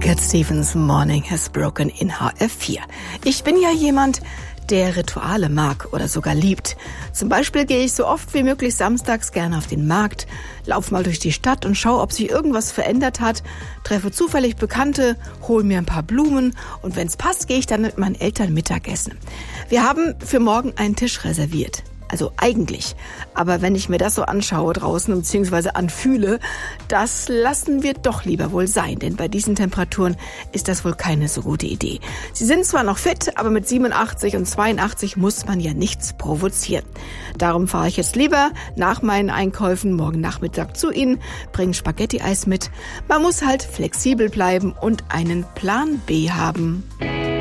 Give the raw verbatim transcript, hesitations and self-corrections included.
Cat Stevens Morning Has Broken in H F vier. Ich bin ja jemand, der Rituale mag oder sogar liebt. Zum Beispiel gehe ich so oft wie möglich samstags gerne auf den Markt, laufe mal durch die Stadt und schaue, ob sich irgendwas verändert hat, treffe zufällig Bekannte, hole mir ein paar Blumen und wenn es passt, gehe ich dann mit meinen Eltern Mittagessen. Wir haben für morgen einen Tisch reserviert. Also eigentlich. Aber wenn ich mir das so anschaue draußen bzw. anfühle, das lassen wir doch lieber wohl sein. Denn bei diesen Temperaturen ist das wohl keine so gute Idee. Sie sind zwar noch fit, aber mit siebenundachtzig und zweiundachtzig muss man ja nichts provozieren. Darum fahre ich jetzt lieber nach meinen Einkäufen morgen Nachmittag zu Ihnen, bringe Spaghetti-Eis mit. Man muss halt flexibel bleiben und einen Plan B haben.